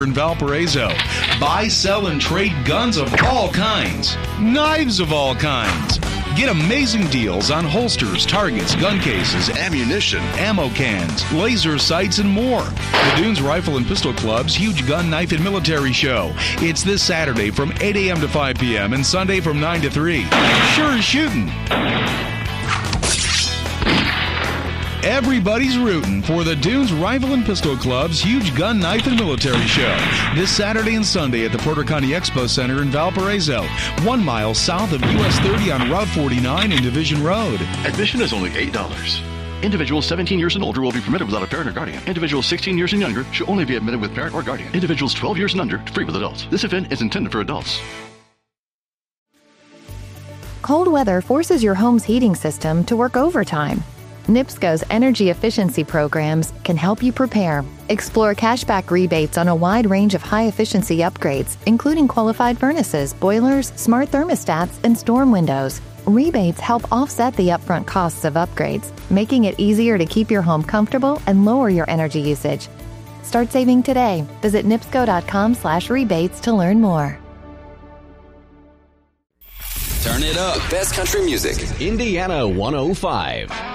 in Valparaiso. Buy, sell, and trade guns of all kinds, knives of all kinds. Get amazing deals on holsters, targets, gun cases, ammunition, ammo cans, laser sights, and more. The Dunes Rifle and Pistol Club's huge gun, knife, and military show. It's this Saturday from 8 a.m. to 5 p.m. and Sunday from 9 to 3. Sure as shooting. Everybody's rooting for the Dunes Rifle and Pistol Club's huge gun, knife, and military show this Saturday and Sunday at the Porter County Expo Center in Valparaiso, 1 mile south of US 30 on Route 49 and Division Road. Admission is only $8. Individuals 17 years and older will be permitted without a parent or guardian. Individuals 16 years and younger should only be admitted with parent or guardian. Individuals 12 years and under, free with adults. This event is intended for adults. Cold weather forces your home's heating system to work overtime. NIPSCO's energy efficiency programs can help you prepare. Explore cashback rebates on a wide range of high-efficiency upgrades, including qualified furnaces, boilers, smart thermostats, and storm windows. Rebates help offset the upfront costs of upgrades, making it easier to keep your home comfortable and lower your energy usage. Start saving today. Visit nipsco.com/rebates to learn more. Turn it up. Best country music. Indiana 105.